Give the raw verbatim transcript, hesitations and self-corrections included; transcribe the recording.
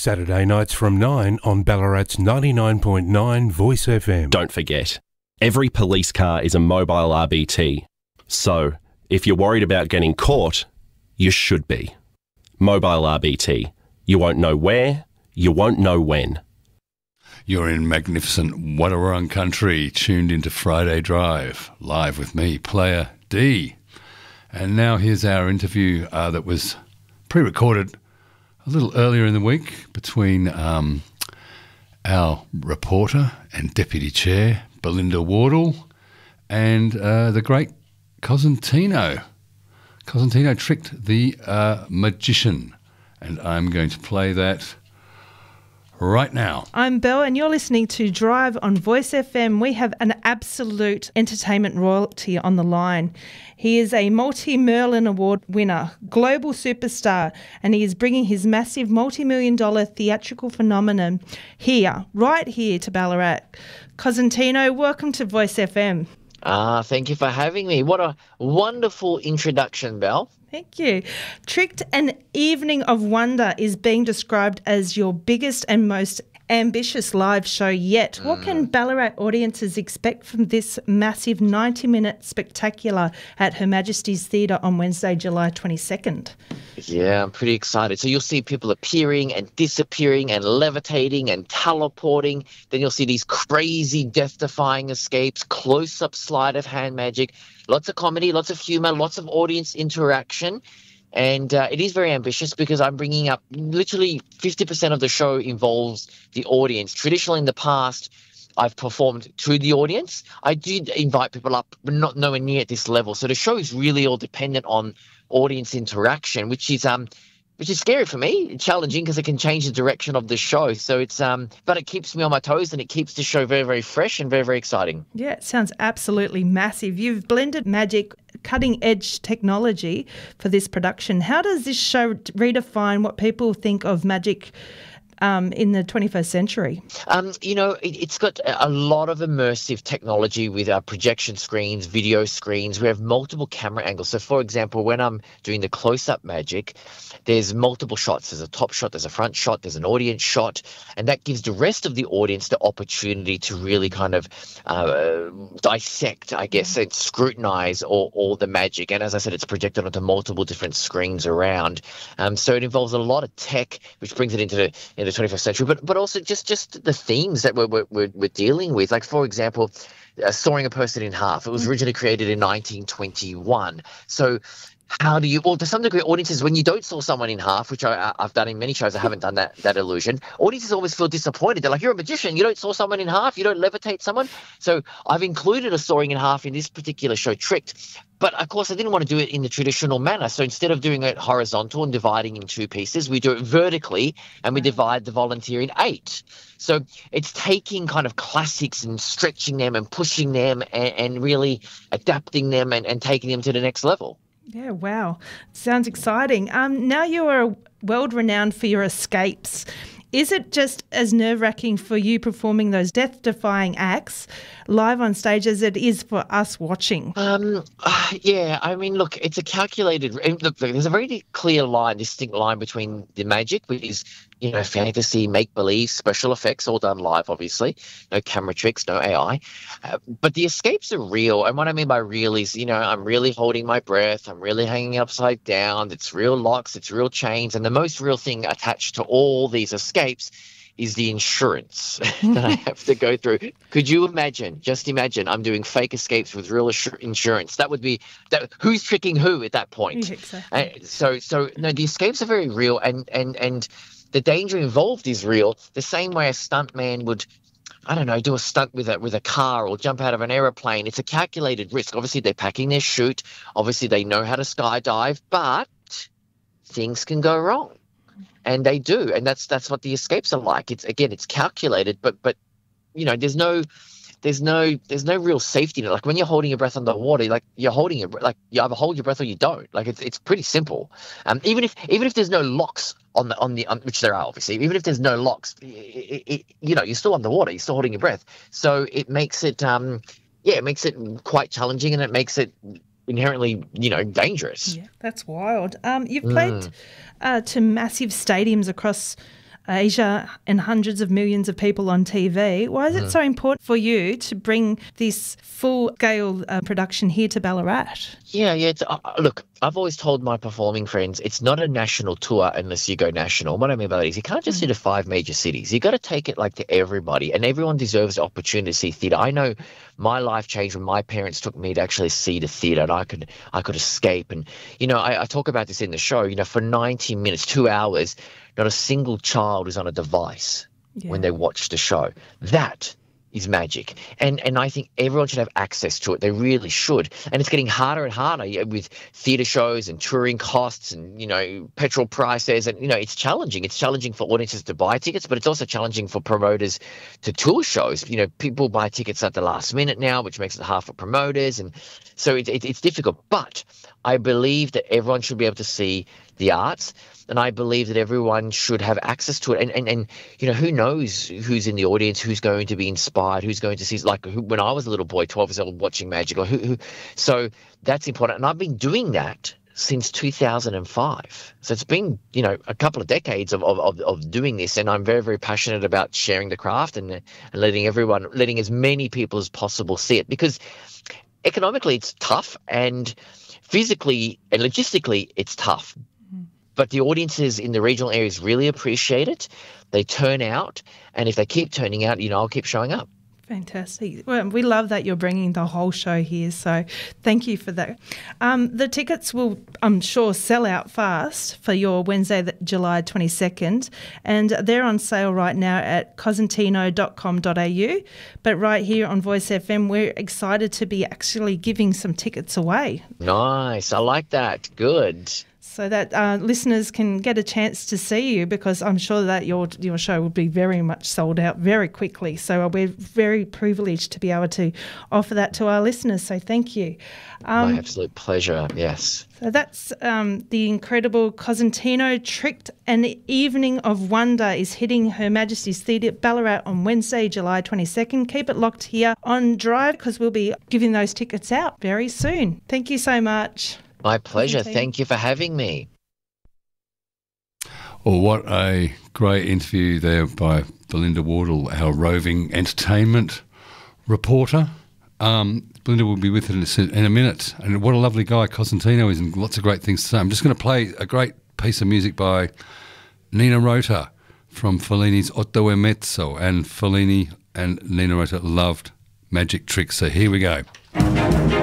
Saturday nights from nine on Ballarat's ninety-nine point nine Voice F M. Don't forget, every police car is a mobile R B T. So, if you're worried about getting caught, you should be. Mobile R B T. You won't know where, you won't know when. You're in magnificent Wadawurrung country, tuned into Friday Drive, live with me, Player D. And now here's our interview uh, that was pre-recorded a little earlier in the week between um, our reporter and Deputy Chair, Belinda Wardle, and uh, the great Cosentino. Cosentino tricked the uh, magician. And I'm going to play that right now. I'm Belle and you're listening to Drive on Voice F M. We have an absolute entertainment royalty on the line. He is a multi-Merlin Award winner, global superstar, and he is bringing his massive multi-million dollar theatrical phenomenon here, right here to Ballarat. Cosentino, welcome to Voice F M. Ah, thank you for having me. What a wonderful introduction, Belle. Thank you. Tricked An Evening of Wonder is being described as your biggest and most ambitious live show yet. Mm. What can Ballarat audiences expect from this massive ninety-minute spectacular at Her Majesty's Theatre on Wednesday, July twenty-second? Yeah, I'm pretty excited. So you'll see people appearing and disappearing and levitating and teleporting. Then you'll see these crazy death-defying escapes, close-up sleight of hand magic, lots of comedy, lots of humour, lots of audience interaction. And uh, it is very ambitious because I'm bringing up literally fifty percent of the show involves the audience. Traditionally in the past, I've performed to the audience. I did invite people up, but not nowhere near at this level. So the show is really all dependent on audience interaction, which is um, which is scary for me, challenging because it can change the direction of the show. So it's um, but it keeps me on my toes and it keeps the show very, very fresh and very, very exciting. Yeah, it sounds absolutely massive. You've blended magic, cutting-edge technology for this production. How does this show redefine what people think of magic Um, in the twenty-first century? Um, you know, it, it's got a lot of immersive technology with uh, projection screens, video screens. We have multiple camera angles. So, for example, when I'm doing the close-up magic, there's multiple shots. There's a top shot, there's a front shot, there's an audience shot, and that gives the rest of the audience the opportunity to really kind of uh, dissect, I guess, and scrutinize all, all the magic. And as I said, it's projected onto multiple different screens around. Um, so it involves a lot of tech, which brings it into the in the twenty-first century, but but also just just the themes that we're we're, we're dealing with. Like, for example, uh, sawing a person in half. It was originally created in nineteen twenty-one. So how do you, well, to some degree, audiences, when you don't saw someone in half, which I, I've done in many shows, I haven't done that that illusion, audiences always feel disappointed. They're like, you're a magician, you don't saw someone in half, you don't levitate someone. So I've included a sawing in half in this particular show, Tricked. But, of course, I didn't want to do it in the traditional manner. So instead of doing it horizontal and dividing in two pieces, we do it vertically and we divide the volunteer in eight. So it's taking kind of classics and stretching them and pushing them and, and really adapting them and, and taking them to the next level. Yeah, wow. Sounds exciting. Um, now you are world-renowned for your escapes. Is it just as nerve-wracking for you performing those death-defying acts live on stage as it is for us watching? Um, uh, yeah, I mean, look, it's a calculated. Look, there's a very clear line, distinct line between the magic, which is, you know, fantasy, make-believe, special effects, all done live, obviously. No camera tricks, no A I. Uh, but the escapes are real. And what I mean by real is, you know, I'm really holding my breath. I'm really hanging upside down. It's real locks. It's real chains. And the most real thing attached to all these escapes is the insurance that I have to go through. Could you imagine, just imagine, I'm doing fake escapes with real assur- insurance. That would be, that. Who's tricking who at that point? Yeah, exactly. Uh, so, so no, the escapes are very real, and, and, and the danger involved is real, the same way a stuntman would, I don't know, do a stunt with a, with a car or jump out of an aeroplane. It's a calculated risk. Obviously, they're packing their chute. Obviously, they know how to skydive, but things can go wrong. And they do, and that's that's what the escapes are like. It's again, it's calculated, but but you know, there's no, there's no, there's no real safety in it. Like when you're holding your breath underwater, like you're holding your like you either hold your breath or you don't. Like it's it's pretty simple. Um, even if even if there's no locks on the on the on, which there are obviously, even if there's no locks, it, it, it, you know, you're still underwater. You're still holding your breath. So it makes it um, yeah, it makes it quite challenging, and it makes it inherently, you know, dangerous. Yeah, that's wild. Um, you've played Mm. uh, to massive stadiums across Asia and hundreds of millions of people on T V. Why is it so important for you to bring this full-scale uh, production here to Ballarat? Yeah, yeah. It's, uh, look, I've always told my performing friends it's not a national tour unless you go national. What I mean by that is you can't just do the five major cities. You got to take it like to everybody, and everyone deserves the opportunity to see theatre. I know my life changed when my parents took me to actually see the theatre, and I could I could escape. And you know, I, I talk about this in the show. You know, for ninety minutes, two hours, not a single child is on a device Yeah. when they watch the show. That is magic. And and I think everyone should have access to it. They really should. And it's getting harder and harder yeah, with theatre shows and touring costs and, you know, petrol prices. And, you know, it's challenging. It's challenging for audiences to buy tickets, but it's also challenging for promoters to tour shows. You know, people buy tickets at the last minute now, which makes it hard for promoters. And so it, it, it's difficult. But I believe that everyone should be able to see the arts. And I believe that everyone should have access to it. And, and, and you know, who knows who's in the audience, who's going to be inspired, who's going to see, like who, when I was a little boy, twelve years old, watching magic. Or who, who, so that's important. And I've been doing that since two thousand five. So it's been, you know, a couple of decades of, of, of, of doing this. And I'm very, very passionate about sharing the craft and, and letting everyone, letting as many people as possible see it. Because economically it's tough, and physically and logistically it's tough. But the audiences in the regional areas really appreciate it. They turn out, and if they keep turning out, you know, I'll keep showing up. Fantastic. Well, we love that you're bringing the whole show here, so thank you for that. Um, the tickets will, I'm sure, sell out fast for your Wednesday, the- July twenty-second, and they're on sale right now at cosentino dot com dot a u. But right here on Voice F M, we're excited to be actually giving some tickets away, Nice. I like that. Good. so that uh, listeners can get a chance to see you, because I'm sure that your your show will be very much sold out very quickly. So we're very privileged to be able to offer that to our listeners. So thank you. Um, My absolute pleasure. Yes. so that's um, the incredible Cosentino. Tricked, an Evening of Wonder is hitting Her Majesty's Theatre at Ballarat on Wednesday, July twenty-second. Keep it locked here on Drive, because we'll be giving those tickets out very soon. Thank you so much. My pleasure. Cosentino. Thank you for having me. Oh, what a great interview there by Belinda Wardle, our roving entertainment reporter. Um, Belinda will be with us in a minute. And what a lovely guy Cosentino is, and lots of great things to say. I'm just going to play a great piece of music by Nina Rota from Fellini's Otto e Mezzo. And Fellini and Nina Rota loved magic tricks. So here we go.